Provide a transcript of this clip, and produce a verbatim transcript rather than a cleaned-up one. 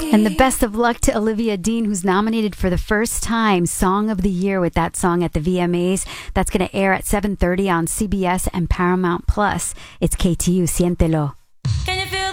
And the best of luck to Olivia Dean, who's nominated for the first time Song of the Year with that song at the V M As. That's going to air at seven thirty on C B S and Paramount Plus. It's K T U, Siéntelo.